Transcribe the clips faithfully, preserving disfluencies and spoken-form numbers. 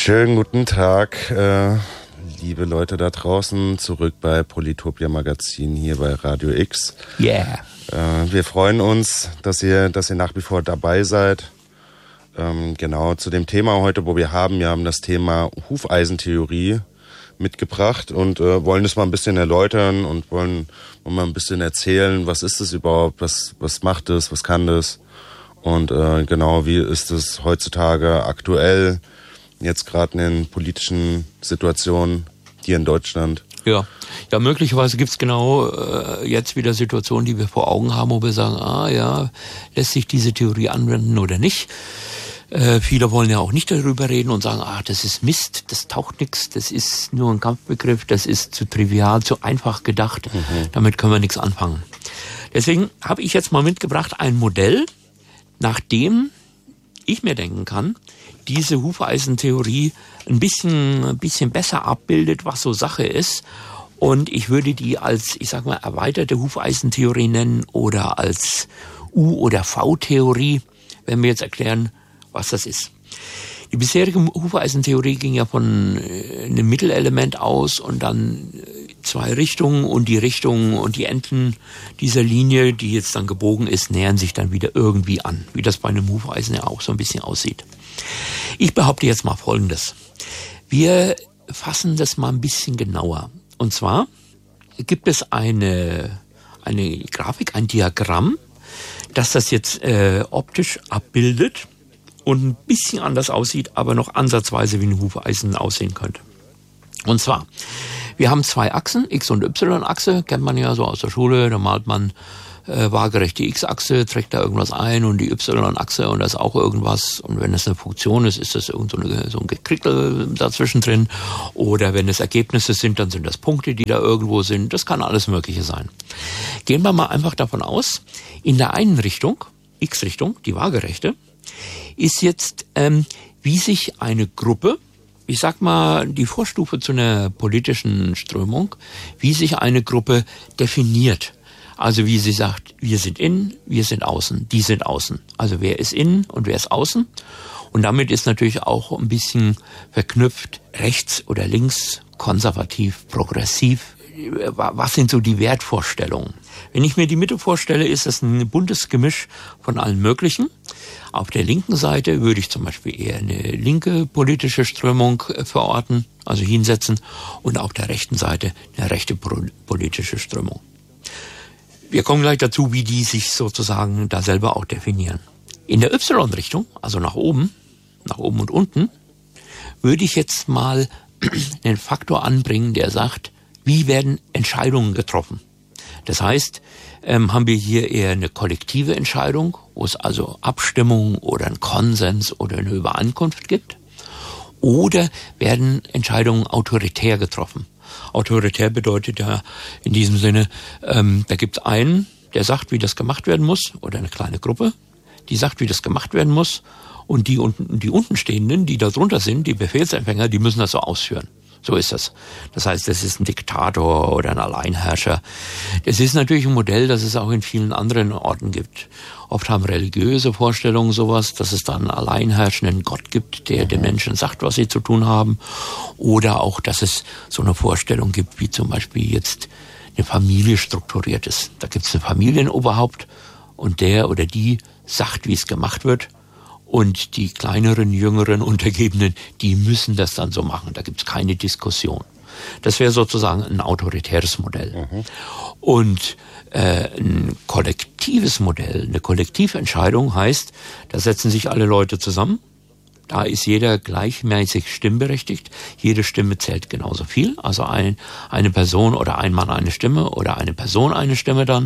Schönen guten Tag, äh, liebe Leute da draußen, zurück bei Polytopia Magazin hier bei Radio X. Yeah. Äh, wir freuen uns, dass ihr, dass ihr nach wie vor dabei seid. Ähm, genau, zu dem Thema heute, wo wir haben, wir haben das Thema Hufeisentheorie mitgebracht und äh, wollen das mal ein bisschen erläutern und wollen, wollen mal ein bisschen erzählen, was ist das überhaupt, was, was macht es, was kann das und äh, genau, wie ist es heutzutage aktuell, jetzt gerade in den politischen Situationen hier in Deutschland. Ja, ja, möglicherweise gibt's genau äh, jetzt wieder Situationen, die wir vor Augen haben, wo wir sagen, ah ja, lässt sich diese Theorie anwenden oder nicht. Äh, viele wollen ja auch nicht darüber reden und sagen, ah, das ist Mist, das taucht nichts, das ist nur ein Kampfbegriff, das ist zu trivial, zu einfach gedacht, mhm. damit können wir nichts anfangen. Deswegen habe ich jetzt mal mitgebracht ein Modell, nach dem ich mir denken kann, diese Hufeisentheorie ein bisschen, ein bisschen besser abbildet, was so Sache ist. Und ich würde die als, ich sag mal, erweiterte Hufeisentheorie nennen oder als U- oder V-Theorie, wenn wir jetzt erklären, was das ist. Die bisherige Hufeisentheorie ging ja von einem Mittelelement aus und dann zwei Richtungen und die Richtungen und die Enden dieser Linie, die jetzt dann gebogen ist, nähern sich dann wieder irgendwie an, wie das bei einem Hufeisen ja auch so ein bisschen aussieht. Ich behaupte jetzt mal Folgendes. Wir fassen das mal ein bisschen genauer. Und zwar gibt es eine, eine Grafik, ein Diagramm, das das jetzt äh, optisch abbildet und ein bisschen anders aussieht, aber noch ansatzweise wie ein Hufeisen aussehen könnte. Und zwar, wir haben zwei Achsen, X- und Y-Achse, kennt man ja so aus der Schule, da malt man äh, waagerecht die X-Achse, trägt da irgendwas ein und die Y-Achse und da ist auch irgendwas. Und wenn das eine Funktion ist, ist das irgend so, eine, so ein Gekrickel dazwischen drin. Oder wenn es Ergebnisse sind, dann sind das Punkte, die da irgendwo sind. Das kann alles Mögliche sein. Gehen wir mal einfach davon aus, in der einen Richtung, X-Richtung, die waagerechte, ist jetzt, ähm, wie sich eine Gruppe, ich sag mal die Vorstufe zu einer politischen Strömung, wie sich eine Gruppe definiert. Also wie sie sagt, wir sind innen, wir sind außen, die sind außen. Also wer ist innen und wer ist außen. Und damit ist natürlich auch ein bisschen verknüpft rechts oder links, konservativ, progressiv. Was sind so die Wertvorstellungen? Wenn ich mir die Mitte vorstelle, ist das ein buntes Gemisch von allen möglichen. Auf der linken Seite würde ich zum Beispiel eher eine linke politische Strömung verorten, also hinsetzen, und auf der rechten Seite eine rechte politische Strömung. Wir kommen gleich dazu, wie die sich sozusagen da selber auch definieren. In der Y-Richtung, also nach oben, nach oben und unten, würde ich jetzt mal einen Faktor anbringen, der sagt, wie werden Entscheidungen getroffen? Das heißt, ähm, haben wir hier eher eine kollektive Entscheidung, wo es also Abstimmung oder einen Konsens oder eine Übereinkunft gibt? Oder werden Entscheidungen autoritär getroffen? Autoritär bedeutet ja in diesem Sinne, ähm, da gibt es einen, der sagt, wie das gemacht werden muss, oder eine kleine Gruppe, die sagt, wie das gemacht werden muss, und die unten, die untenstehenden, die da drunter sind, die Befehlsempfänger, die müssen das so ausführen. So ist das. Das heißt, das ist ein Diktator oder ein Alleinherrscher. Das ist natürlich ein Modell, das es auch in vielen anderen Orten gibt. Oft haben religiöse Vorstellungen sowas, dass es da einen alleinherrschenden Gott gibt, der mhm. den Menschen sagt, was sie zu tun haben. Oder auch, dass es so eine Vorstellung gibt, wie zum Beispiel jetzt eine Familie strukturiert ist. Da gibt es ein Familienoberhaupt und der oder die sagt, wie es gemacht wird. Und die kleineren, jüngeren Untergebenen, die müssen das dann so machen. Da gibt's keine Diskussion. Das wäre sozusagen ein autoritäres Modell. Mhm. Und äh, ein kollektives Modell, eine Kollektiventscheidung heißt, da setzen sich alle Leute zusammen. Da ist jeder gleichmäßig stimmberechtigt. Jede Stimme zählt genauso viel. Also ein, eine Person oder ein Mann eine Stimme oder eine Person eine Stimme dann.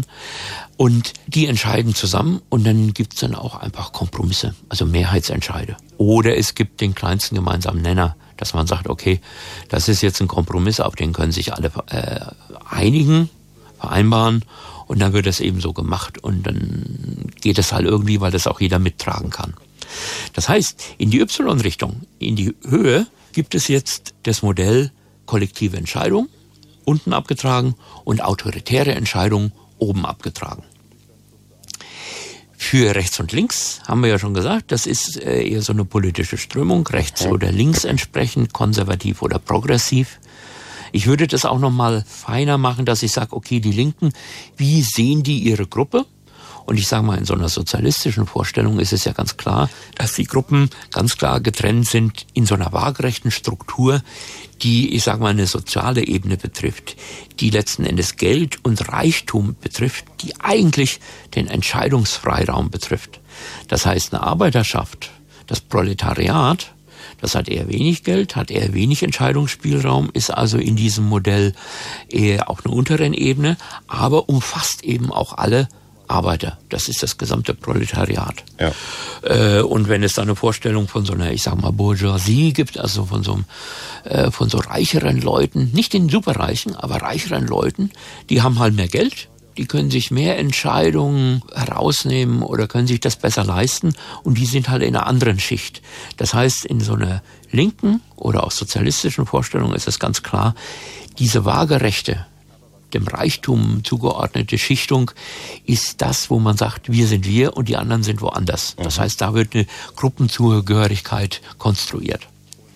Und die entscheiden zusammen und dann gibt's dann auch einfach Kompromisse, also Mehrheitsentscheide. Oder es gibt den kleinsten gemeinsamen Nenner, dass man sagt, okay, das ist jetzt ein Kompromiss, auf den können sich alle äh, einigen, vereinbaren und dann wird das eben so gemacht und dann geht es halt irgendwie, weil das auch jeder mittragen kann. Das heißt, in die Y-Richtung, in die Höhe, gibt es jetzt das Modell kollektive Entscheidung, unten abgetragen, und autoritäre Entscheidung oben abgetragen. Für rechts und links haben wir ja schon gesagt, das ist eher so eine politische Strömung, rechts oder links entsprechend, konservativ oder progressiv. Ich würde das auch noch mal feiner machen, dass ich sage, okay, die Linken, wie sehen die ihre Gruppe? Und ich sage mal, in so einer sozialistischen Vorstellung ist es ja ganz klar, dass die Gruppen ganz klar getrennt sind in so einer waagerechten Struktur, die, ich sage mal, eine soziale Ebene betrifft, die letzten Endes Geld und Reichtum betrifft, die eigentlich den Entscheidungsfreiraum betrifft. Das heißt, eine Arbeiterschaft, das Proletariat, das hat eher wenig Geld, hat eher wenig Entscheidungsspielraum, ist also in diesem Modell eher auf einer unteren Ebene, aber umfasst eben auch alle Arbeiter. Das ist das gesamte Proletariat. Ja. Äh, und wenn es da eine Vorstellung von so einer, ich sag mal, Bourgeoisie gibt, also von so, äh, von so reicheren Leuten, nicht den Superreichen, aber reicheren Leuten, die haben halt mehr Geld, die können sich mehr Entscheidungen herausnehmen oder können sich das besser leisten und die sind halt in einer anderen Schicht. Das heißt, in so einer linken oder auch sozialistischen Vorstellung ist es ganz klar, diese waagerechte, dem Reichtum zugeordnete Schichtung ist das, wo man sagt, wir sind wir und die anderen sind woanders. Das heißt, da wird eine Gruppenzugehörigkeit konstruiert.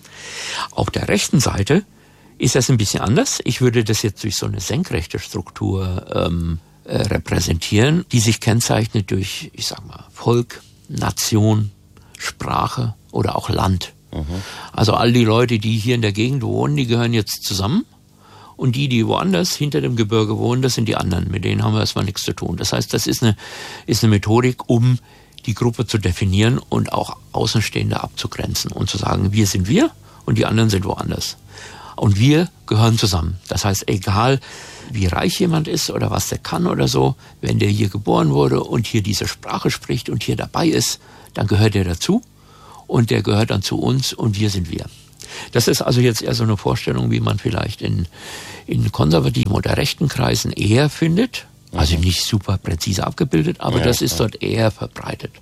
Auf der rechten Seite ist das ein bisschen anders. Ich würde das jetzt durch so eine senkrechte Struktur ähm, äh, repräsentieren, die sich kennzeichnet durch, ich sag mal, Volk, Nation, Sprache oder auch Land. Mhm. Also all die Leute, die hier in der Gegend wohnen, die gehören jetzt zusammen. Und die, die woanders hinter dem Gebirge wohnen, das sind die anderen. Mit denen haben wir erstmal nichts zu tun. Das heißt, das ist eine, ist eine Methodik, um die Gruppe zu definieren und auch Außenstehende abzugrenzen und zu sagen, wir sind wir und die anderen sind woanders. Und wir gehören zusammen. Das heißt, egal wie reich jemand ist oder was der kann oder so, wenn der hier geboren wurde und hier diese Sprache spricht und hier dabei ist, dann gehört er dazu und der gehört dann zu uns und wir sind wir. Das ist also jetzt eher so eine Vorstellung, wie man vielleicht in, in konservativen oder rechten Kreisen eher findet. Also nicht super präzise abgebildet, aber ja, das ist ja. dort eher verbreitet.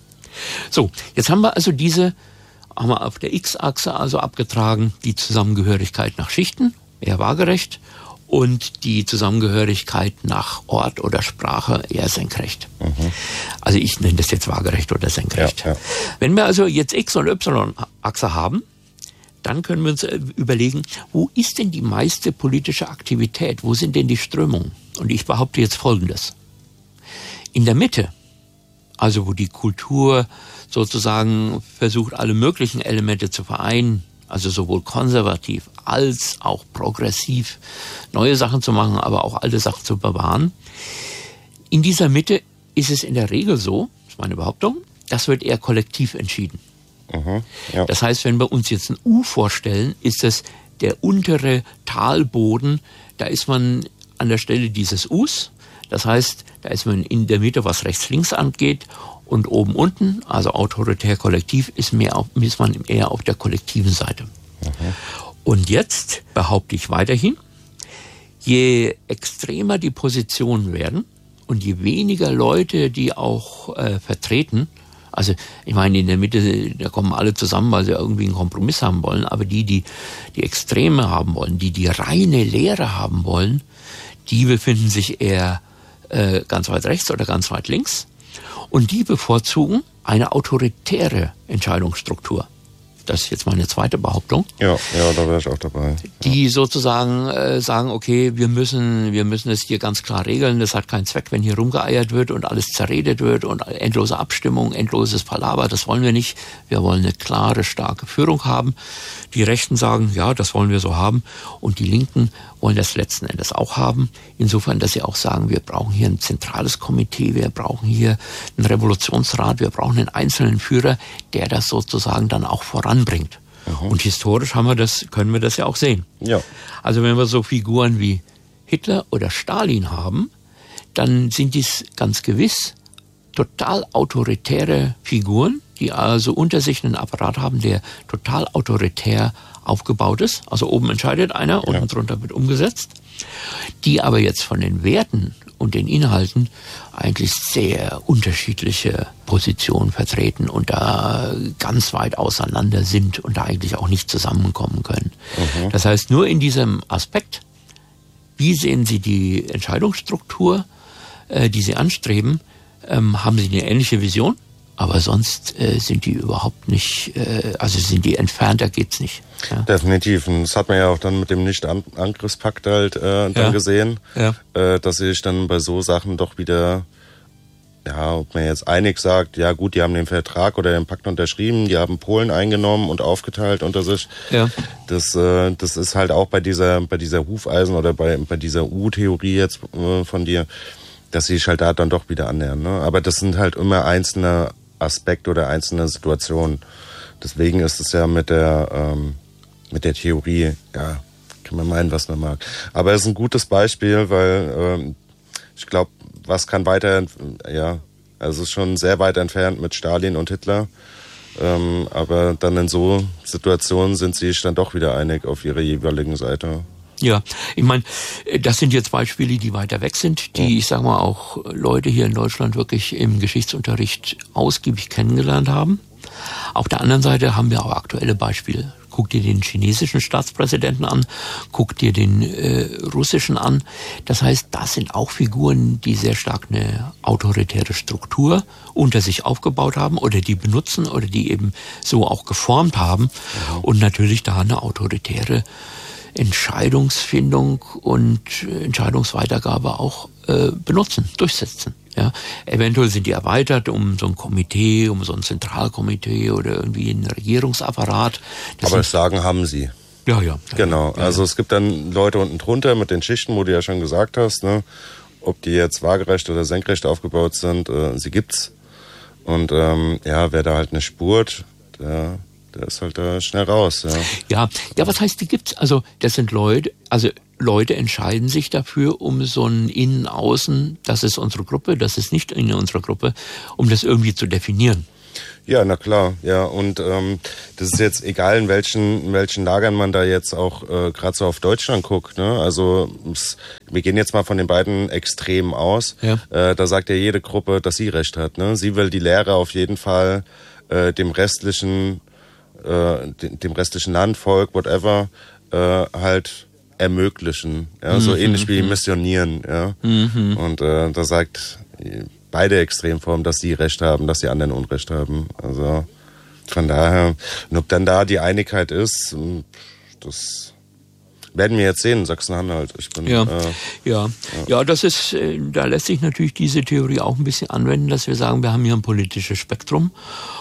So, jetzt haben wir also diese, haben wir auf der X-Achse also abgetragen, die Zusammengehörigkeit nach Schichten, eher waagerecht, und die Zusammengehörigkeit nach Ort oder Sprache eher senkrecht. Mhm. Also ich nenne das jetzt waagerecht oder senkrecht. Ja, ja. Wenn wir also jetzt X- und Y-Achse haben, dann können wir uns überlegen, wo ist denn die meiste politische Aktivität? Wo sind denn die Strömungen? Und ich behaupte jetzt Folgendes. In der Mitte, also wo die Kultur sozusagen versucht, alle möglichen Elemente zu vereinen, also sowohl konservativ als auch progressiv neue Sachen zu machen, aber auch alte Sachen zu bewahren. In dieser Mitte ist es in der Regel so, das ist meine Behauptung, das wird eher kollektiv entschieden. Mhm, ja. Das heißt, wenn wir uns jetzt ein U vorstellen, ist es der untere Talboden, da ist man an der Stelle dieses Us. Das heißt, da ist man in der Mitte, was rechts-links angeht, und oben unten, also autoritär kollektiv, ist, mehr auf, ist man eher auf der kollektiven Seite. Mhm. Und jetzt behaupte ich weiterhin, je extremer die Positionen werden und je weniger Leute, die auch äh, vertreten, also ich meine, in der Mitte, da kommen alle zusammen, weil sie irgendwie einen Kompromiss haben wollen, aber die, die die Extreme haben wollen, die die reine Lehre haben wollen, die befinden sich eher äh, ganz weit rechts oder ganz weit links und die bevorzugen eine autoritäre Entscheidungsstruktur. Das ist jetzt meine zweite Behauptung. Ja, ja, da wäre ich auch dabei. Die ja. sozusagen äh, sagen, okay, wir müssen, wir müssen es hier ganz klar regeln. Das hat keinen Zweck, wenn hier rumgeeiert wird und alles zerredet wird und endlose Abstimmung, endloses Palaver. Das wollen wir nicht. Wir wollen eine klare, starke Führung haben. Die Rechten sagen, ja, das wollen wir so haben. Und die Linken wollen das letzten Endes auch haben. Insofern, dass sie auch sagen, wir brauchen hier ein zentrales Komitee, wir brauchen hier einen Revolutionsrat, wir brauchen einen einzelnen Führer, der das sozusagen dann auch voranbringt. Mhm. Und historisch haben wir das, können wir das ja auch sehen. Ja. Also wenn wir so Figuren wie Hitler oder Stalin haben, dann sind dies ganz gewiss total autoritäre Figuren, die also unter sich einen Apparat haben, der total autoritär aufgebaut ist. Also oben entscheidet einer, unten ja. drunter wird umgesetzt. Die aber jetzt von den Werten und den Inhalten eigentlich sehr unterschiedliche Positionen vertreten und da ganz weit auseinander sind und da eigentlich auch nicht zusammenkommen können. Mhm. Das heißt, nur in diesem Aspekt, wie sehen Sie die Entscheidungsstruktur, äh, die Sie anstreben, ähm, haben sie eine ähnliche Vision, aber sonst äh, sind die überhaupt nicht, äh, also sind die entfernt, da geht's nicht. Ja. Definitiv. Und das hat man ja auch dann mit dem Nicht-Angriffspakt halt äh, dann ja. gesehen, ja. Äh, dass sie sich dann bei so Sachen doch wieder, ja, ob man jetzt einig sagt, ja gut, die haben den Vertrag oder den Pakt unterschrieben, die haben Polen eingenommen und aufgeteilt unter sich. Ja. Das, äh, das ist halt auch bei dieser, bei dieser Hufeisen oder bei, bei dieser U-Theorie jetzt äh, von dir, dass sie sich halt da dann doch wieder annähern. Ne? Aber das sind halt immer einzelne Aspekte oder einzelne Situationen. Deswegen ist es ja mit der, ähm, mit der Theorie, ja, kann man meinen, was man mag. Aber es ist ein gutes Beispiel, weil ähm, ich glaube, was kann weiter, ja, also es ist schon sehr weit entfernt mit Stalin und Hitler. Ähm, aber dann in so Situationen sind sie sich dann doch wieder einig auf ihrer jeweiligen Seite. Ja, ich meine, das sind jetzt Beispiele, die weiter weg sind, die, ja. ich sag mal, auch Leute hier in Deutschland wirklich im Geschichtsunterricht ausgiebig kennengelernt haben. Auf der anderen Seite haben wir auch aktuelle Beispiele. Guck dir den chinesischen Staatspräsidenten an, guck dir den äh, russischen an. Das heißt, das sind auch Figuren, die sehr stark eine autoritäre Struktur unter sich aufgebaut haben oder die benutzen oder die eben so auch geformt haben ja. und natürlich da eine autoritäre Entscheidungsfindung und Entscheidungsweitergabe auch äh, benutzen, durchsetzen. Ja, eventuell sind die erweitert um so ein Komitee, um so ein Zentralkomitee oder irgendwie einen Regierungsapparat. Das Aber das Sagen haben sie. Ja, ja. Genau, ja, also ja. es gibt dann Leute unten drunter mit den Schichten, wo du ja schon gesagt hast, ne, ob die jetzt waagerecht oder senkrecht aufgebaut sind, äh, sie gibt's. Und ähm, ja, wer da halt nicht spurt, der... Der ist halt da schnell raus, ja. Ja, ja, was heißt, die gibt's? Also, das sind Leute, also Leute entscheiden sich dafür, um so ein Innen-Außen, das ist unsere Gruppe, das ist nicht in unserer Gruppe, um das irgendwie zu definieren. Ja, na klar, ja. Und ähm, das ist jetzt egal, in welchen, in welchen Lagern man da jetzt auch äh, gerade so auf Deutschland guckt. Ne? Also es, wir gehen jetzt mal von den beiden Extremen aus. Ja. Äh, da sagt ja jede Gruppe, dass sie recht hat. Ne? Sie will die Lehre auf jeden Fall äh, dem restlichen dem restlichen Land, Volk, whatever, äh, halt ermöglichen. Ja, mhm, so ähnlich wie missionieren. Ja. Mhm. Und äh, da sagt beide Extremformen, dass sie Recht haben, dass die anderen Unrecht haben. Also von daher, und ob dann da die Einigkeit ist, das werden wir jetzt sehen in Sachsen-Anhalt. Ich bin, ja, äh, ja, ja, ja, das ist, da lässt sich natürlich diese Theorie auch ein bisschen anwenden, dass wir sagen, wir haben hier ein politisches Spektrum.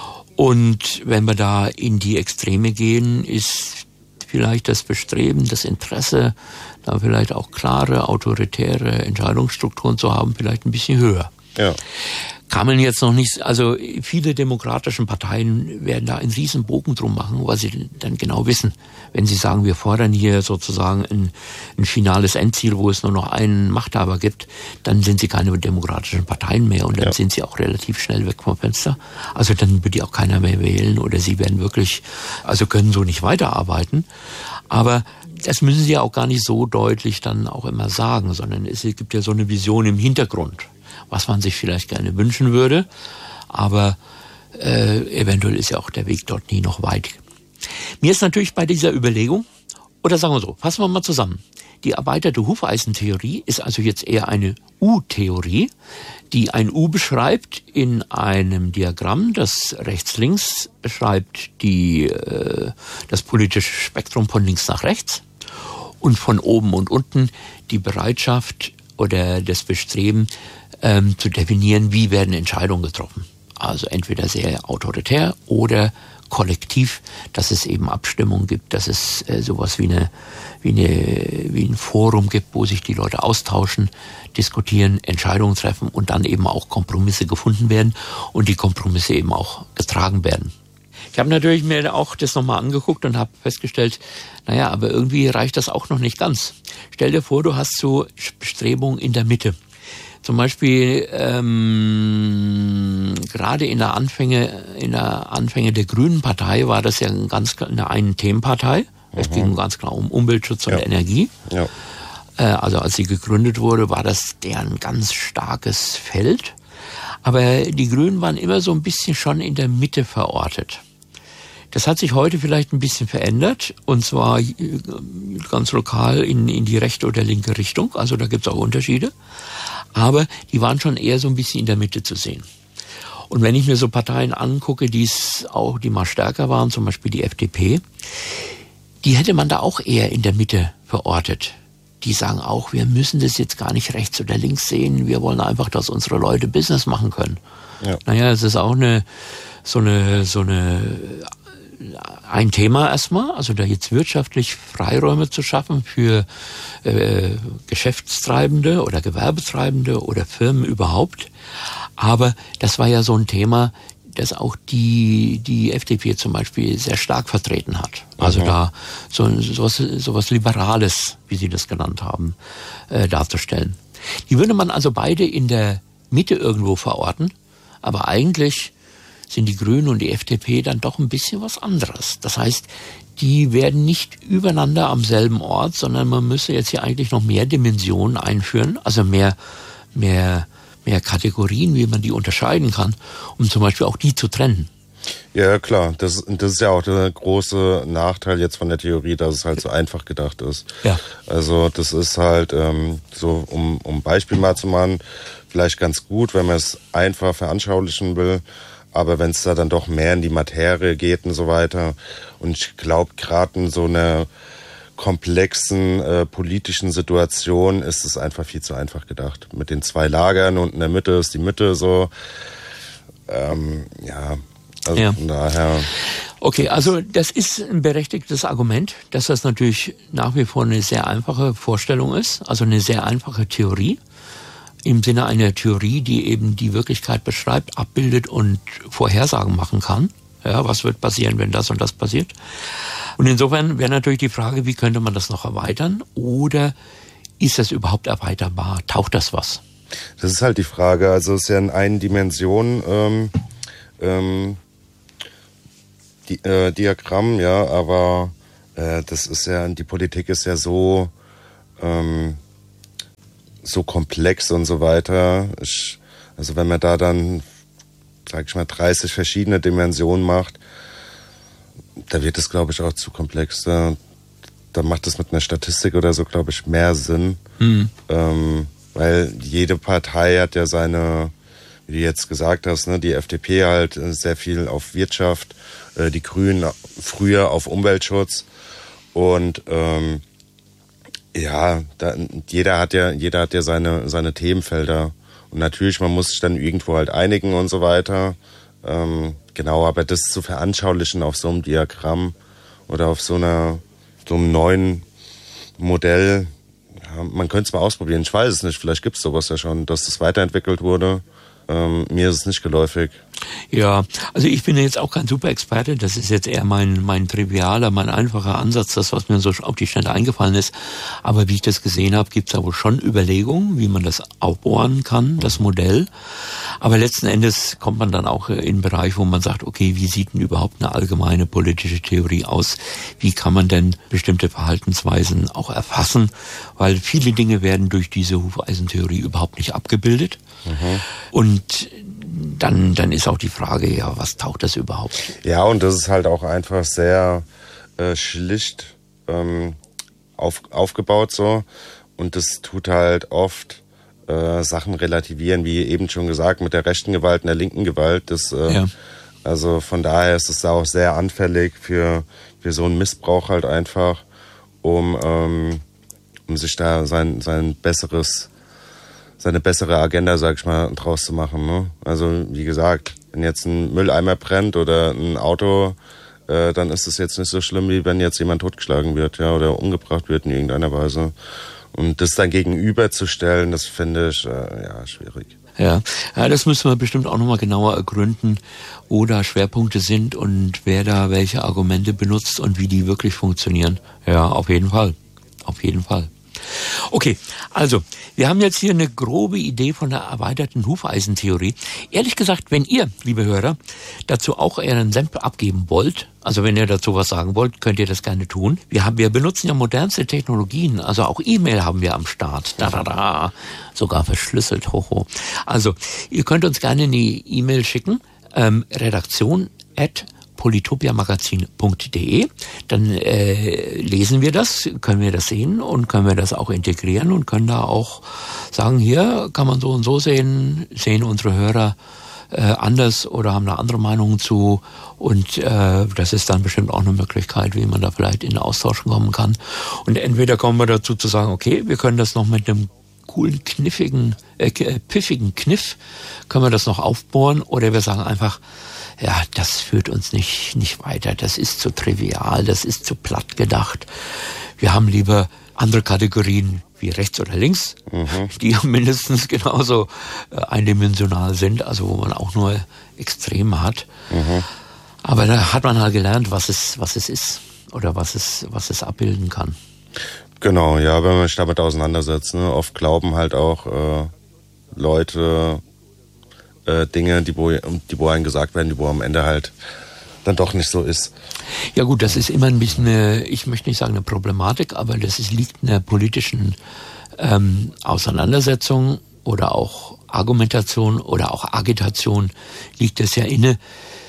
Und wenn wir da in die Extreme gehen, ist vielleicht das Bestreben, das Interesse, da vielleicht auch klare, autoritäre Entscheidungsstrukturen zu haben, vielleicht ein bisschen höher. Ja. Kann man jetzt noch nicht, also viele demokratische Parteien werden da einen riesen Bogen drum machen, weil sie dann genau wissen, wenn sie sagen, wir fordern hier sozusagen ein, ein finales Endziel, wo es nur noch einen Machthaber gibt, dann sind sie keine demokratischen Parteien mehr und dann ja. sind sie auch relativ schnell weg vom Fenster. Also dann wird die auch keiner mehr wählen oder sie werden wirklich, also können so nicht weiterarbeiten. Aber das müssen sie ja auch gar nicht so deutlich dann auch immer sagen, sondern es gibt ja so eine Vision im Hintergrund, was man sich vielleicht gerne wünschen würde, aber äh, eventuell ist ja auch der Weg dort nie noch weit. Mir ist natürlich bei dieser Überlegung, oder sagen wir so, fassen wir mal zusammen, die erweiterte Hufeisentheorie ist also jetzt eher eine U-Theorie, die ein U beschreibt in einem Diagramm, das rechts-links beschreibt die, äh, das politische Spektrum von links nach rechts und von oben und unten die Bereitschaft oder das Bestreben, Ähm, zu definieren, wie werden Entscheidungen getroffen. Also entweder sehr autoritär oder kollektiv, dass es eben Abstimmungen gibt, dass es äh, sowas wie eine, wie eine, wie ein Forum gibt, wo sich die Leute austauschen, diskutieren, Entscheidungen treffen und dann eben auch Kompromisse gefunden werden und die Kompromisse eben auch getragen werden. Ich habe natürlich mir auch das nochmal angeguckt und habe festgestellt, naja, aber irgendwie reicht das auch noch nicht ganz. Stell dir vor, du hast so Bestrebungen in der Mitte. Zum Beispiel ähm, gerade in der Anfänge, in der Anfänge der Grünen Partei war das ja ein ganz eine Ein-Themen-Partei. Mhm. Es ging ganz klar um Umweltschutz und ja. Energie. Ja. Äh, also als sie gegründet wurde, war das deren ganz starkes Feld. Aber die Grünen waren immer so ein bisschen schon in der Mitte verortet. Das hat sich heute vielleicht ein bisschen verändert, und zwar ganz lokal in, in die rechte oder linke Richtung. Also da gibt es auch Unterschiede. Aber die waren schon eher so ein bisschen in der Mitte zu sehen. Und wenn ich mir so Parteien angucke, die es auch, die mal stärker waren, zum Beispiel die F D P, die hätte man da auch eher in der Mitte verortet. Die sagen auch, wir müssen das jetzt gar nicht rechts oder links sehen, wir wollen einfach, dass unsere Leute Business machen können. Ja. Naja, es ist auch eine, so eine, so eine, ein Thema erstmal, also da jetzt wirtschaftlich Freiräume zu schaffen für äh, Geschäftstreibende oder Gewerbetreibende oder Firmen überhaupt. Aber das war ja so ein Thema, das auch die die F D P zum Beispiel sehr stark vertreten hat. Also mhm. da so sowas, sowas Liberales, wie sie das genannt haben, äh, darzustellen. Die würde man also beide in der Mitte irgendwo verorten, aber eigentlich sind die Grünen und die F D P dann doch ein bisschen was anderes. Das heißt, die werden nicht übereinander am selben Ort, sondern man müsste jetzt hier eigentlich noch mehr Dimensionen einführen, also mehr, mehr, mehr Kategorien, wie man die unterscheiden kann, um zum Beispiel auch die zu trennen. Ja, klar. Das, das ist ja auch der große Nachteil jetzt von der Theorie, dass es halt so einfach gedacht ist. Ja. Also das ist halt ähm, so, um um Beispiel mal zu machen, vielleicht ganz gut, wenn man es einfach veranschaulichen will. Aber wenn es da dann doch mehr in die Materie geht und so weiter. Und ich glaube, gerade in so einer komplexen äh, politischen Situation ist es einfach viel zu einfach gedacht. Mit den zwei Lagern und in der Mitte ist die Mitte so. Ähm, ja, also ja. Von daher. Okay, also das ist ein berechtigtes Argument, dass das natürlich nach wie vor eine sehr einfache Vorstellung ist, also eine sehr einfache Theorie. Im Sinne einer Theorie, die eben die Wirklichkeit beschreibt, abbildet und Vorhersagen machen kann. Ja, was wird passieren, wenn das und das passiert? Und insofern wäre natürlich die Frage, wie könnte man das noch erweitern? Oder ist das überhaupt erweiterbar? Taucht das was? Das ist halt die Frage. Also es ist ja in einer Dimension ähm, ähm, die, äh, Diagramm, ja, aber äh, das ist ja, die Politik ist ja so ähm, so komplex und so weiter. Ich, also wenn man da dann, sag ich mal, dreißig verschiedene Dimensionen macht, da wird es, glaube ich, auch zu komplex. Da, da macht es mit einer Statistik oder so, glaube ich, mehr Sinn. Mhm. Ähm, weil jede Partei hat ja seine, wie du jetzt gesagt hast, ne, die F D P halt sehr viel auf Wirtschaft, äh, die Grünen früher auf Umweltschutz und ähm, ja, da, jeder hat ja, jeder hat ja seine, seine Themenfelder. Und natürlich, man muss sich dann irgendwo halt einigen und so weiter. Ähm, genau, aber das zu veranschaulichen auf so einem Diagramm oder auf so einer, so einem neuen Modell, ja, man könnte es mal ausprobieren. Ich weiß es nicht, vielleicht gibt es sowas ja schon, dass das weiterentwickelt wurde. Ähm, mir ist es nicht geläufig. Ja, also ich bin jetzt auch kein Super-Experte, das ist jetzt eher mein mein trivialer, mein einfacher Ansatz, das, was mir so auf die Schnelle eingefallen ist. Aber wie ich das gesehen habe, gibt es da wohl schon Überlegungen, wie man das aufbohren kann, das Modell. Aber letzten Endes kommt man dann auch in einen Bereich, wo man sagt, okay, wie sieht denn überhaupt eine allgemeine politische Theorie aus? Wie kann man denn bestimmte Verhaltensweisen auch erfassen? Weil viele Dinge werden durch diese Hufeisentheorie überhaupt nicht abgebildet. Mhm. Und dann, dann ist auch die Frage, ja, was taucht das überhaupt? Ja, und das ist halt auch einfach sehr äh, schlicht ähm, auf, aufgebaut so. Und das tut halt oft äh, Sachen relativieren, wie eben schon gesagt, mit der rechten Gewalt und der linken Gewalt. Das, äh, ja. Also von daher ist es da auch sehr anfällig für, für so einen Missbrauch halt einfach, um, ähm, um sich da sein, sein besseres seine bessere Agenda, sag ich mal, draus zu machen. Ne? Also wie gesagt, wenn jetzt ein Mülleimer brennt oder ein Auto, äh, dann ist es jetzt nicht so schlimm, wie wenn jetzt jemand totgeschlagen wird, ja, oder umgebracht wird in irgendeiner Weise. Und das dann gegenüberzustellen, das finde ich äh, ja schwierig. Ja, ja, das müssen wir bestimmt auch nochmal genauer ergründen, wo da Schwerpunkte sind und wer da welche Argumente benutzt und wie die wirklich funktionieren. Ja, auf jeden Fall. Auf jeden Fall. Okay, also, wir haben jetzt hier eine grobe Idee von der erweiterten Hufeisentheorie. Ehrlich gesagt, wenn ihr, liebe Hörer, dazu auch euren Senf abgeben wollt, also wenn ihr dazu was sagen wollt, könnt ihr das gerne tun. Wir haben, wir benutzen ja modernste Technologien, also auch E-Mail haben wir am Start. Da, da, da. Sogar verschlüsselt, hoho. Also, ihr könnt uns gerne eine E-Mail schicken, ähm, redaktion at politopiamagazin punkt de. Dann äh, lesen wir das, können wir das sehen und können wir das auch integrieren und können da auch sagen, hier kann man so und so sehen, sehen unsere Hörer äh, anders oder haben eine andere Meinung zu. Und äh, das ist dann bestimmt auch eine Möglichkeit, wie man da vielleicht in den Austausch kommen kann. Und entweder kommen wir dazu zu sagen, okay, wir können das noch mit einem coolen, kniffigen, äh, pfiffigen Kniff, können wir das noch aufbohren, oder wir sagen einfach, ja, das führt uns nicht, nicht weiter, das ist zu trivial, das ist zu platt gedacht. Wir haben lieber andere Kategorien wie rechts oder links, mhm. die ja mindestens genauso äh, eindimensional sind, also wo man auch nur Extreme hat. Mhm. Aber da hat man halt gelernt, was es, was es ist oder was es, was es abbilden kann. Genau, ja, wenn man sich damit auseinandersetzt. Ne? Oft glauben halt auch äh, Leute äh, Dinge, die wo, die wo einem gesagt werden, die wo am Ende halt dann doch nicht so ist. Ja gut, das ist immer ein bisschen eine, ich möchte nicht sagen eine Problematik, aber das ist, liegt in der politischen ähm, Auseinandersetzung oder auch Argumentation oder auch Agitation, liegt es ja inne,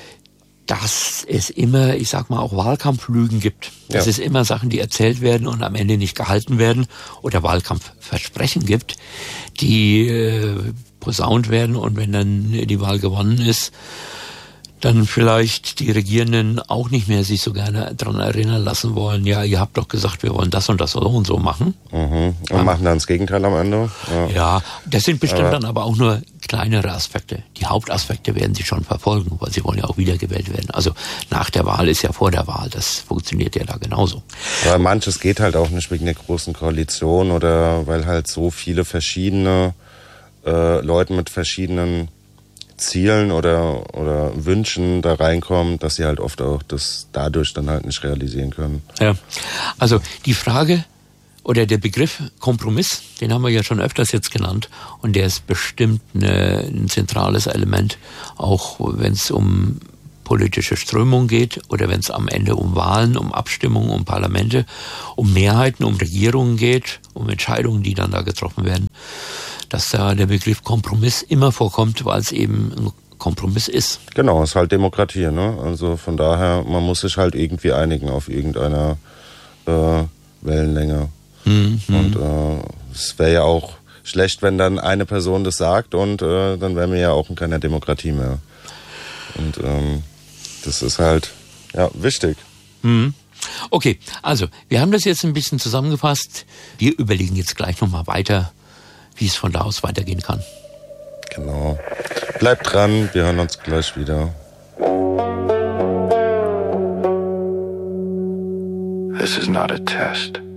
dass es immer, ich sag mal, auch Wahlkampflügen gibt. Dass ja. es immer Sachen, die erzählt werden und am Ende nicht gehalten werden, oder Wahlkampfversprechen gibt, die äh, posaunt werden, und wenn dann die Wahl gewonnen ist, dann vielleicht die Regierenden auch nicht mehr sich so gerne daran erinnern lassen wollen, ja, ihr habt doch gesagt, wir wollen das und das so und so machen. Mhm. Und um, machen dann das Gegenteil am Ende. Ja, ja, das sind bestimmt aber dann aber auch nur kleinere Aspekte. Die Hauptaspekte werden sie schon verfolgen, weil sie wollen ja auch wiedergewählt werden. Also nach der Wahl ist ja vor der Wahl, das funktioniert ja da genauso. Aber manches geht halt auch nicht wegen der großen Koalition oder weil halt so viele verschiedene äh, Leute mit verschiedenen Zielen oder oder Wünschen da reinkommen, dass sie halt oft auch das dadurch dann halt nicht realisieren können. Ja, also die Frage oder der Begriff Kompromiss, den haben wir ja schon öfters jetzt genannt, und der ist bestimmt eine, ein zentrales Element, auch wenn es um politische Strömung geht oder wenn es am Ende um Wahlen, um Abstimmungen, um Parlamente, um Mehrheiten, um Regierungen geht, um Entscheidungen, die dann da getroffen werden, dass da der Begriff Kompromiss immer vorkommt, weil es eben ein Kompromiss ist. Genau, es ist halt Demokratie, ne? Also von daher, man muss sich halt irgendwie einigen auf irgendeiner äh, Wellenlänge. Mhm. Und äh, es wäre ja auch schlecht, wenn dann eine Person das sagt, und äh, dann wären wir ja auch in keiner Demokratie mehr. Und ähm, das ist halt, ja, wichtig. Mhm. Okay, also wir haben das jetzt ein bisschen zusammengefasst. Wir überlegen jetzt gleich nochmal weiter, wie es von da aus weitergehen kann. Genau. Bleibt dran, wir hören uns gleich wieder. This is not a test.